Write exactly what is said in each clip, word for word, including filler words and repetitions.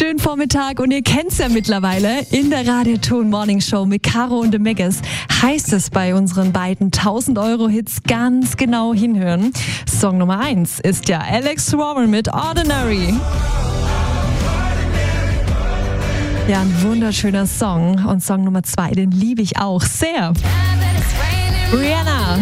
Schönen Vormittag und ihr kennt's ja mittlerweile. In der Radioton Morning Show mit Caro und The Megas heißt es bei unseren beiden tausend Euro Hits ganz genau hinhören. Song Nummer eins ist ja Alex Warren mit Ordinary. Ja, ein wunderschöner Song. Und Song Nummer zwei, den liebe ich auch sehr. Rihanna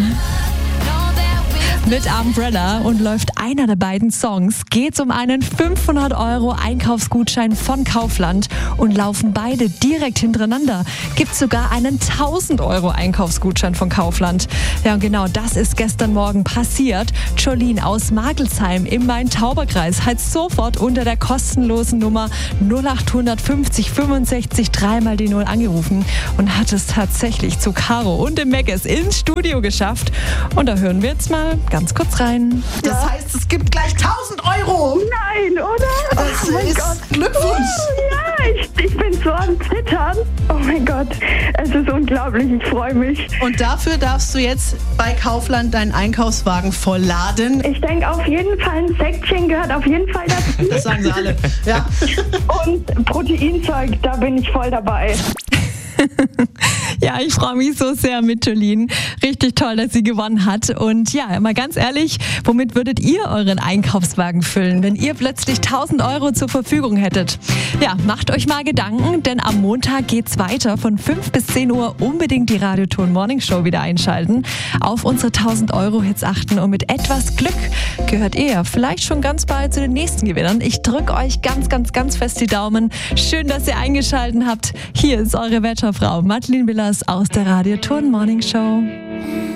mit Umbrella, und läuft einer der beiden Songs, geht's um einen fünfhundert Euro Einkaufsgutschein von Kaufland und laufen beide direkt hintereinander. Gibt's sogar einen tausend Euro Einkaufsgutschein von Kaufland. Ja, und genau das ist gestern Morgen passiert. Jolene aus Magelsheim im Main-Tauber-Kreis hat sofort unter der kostenlosen Nummer null acht fünfzig fünfundsechzig dreimal die Null angerufen und hat es tatsächlich zu Caro und dem Megas ins Studio geschafft. Und da hören wir jetzt mal ganz kurz rein. Das ja. heißt, es gibt gleich tausend Euro. Nein, oder? Das oh mein ist Gott. Glückwunsch. Oh, ja, ich, ich bin so am Zittern. Oh mein Gott, es ist unglaublich, ich freue mich. Und dafür darfst du jetzt bei Kaufland deinen Einkaufswagen vollladen. Ich denke auf jeden Fall, ein Säckchen gehört auf jeden Fall dazu. Das sagen sie alle. Ja. Und Proteinzeug, da bin ich voll dabei. Ja, ich freue mich so sehr mit Jolene. Richtig toll, dass sie gewonnen hat. Und ja, mal ganz ehrlich, womit würdet ihr euren Einkaufswagen füllen, wenn ihr plötzlich tausend Euro zur Verfügung hättet? Ja, macht euch mal Gedanken, denn am Montag geht's weiter. Von fünf bis zehn Uhr unbedingt die Radioton Morning Show wieder einschalten. Auf unsere tausend Euro Hits achten und mit etwas Glück gehört ihr vielleicht schon ganz bald zu den nächsten Gewinnern. Ich drücke euch ganz, ganz, ganz fest die Daumen. Schön, dass ihr eingeschaltet habt. Hier ist eure Wetterfrau Madeline Willers aus der Radioton Morning Show.